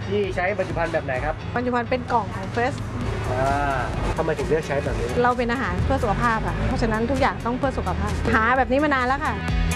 พี่ใช้บรรจุภัณฑ์แบบไหนครับบรรจุภัณฑ์เป็นกล่องของเฟสทำไมถึงเลือกใช้แบบนี้เราเป็นอาหารเพื่อสุขภาพค่ะเพราะฉะนั้นทุกอย่างต้องเพื่อสุขภาพหาแบบนี้มานานแล้วค่ะ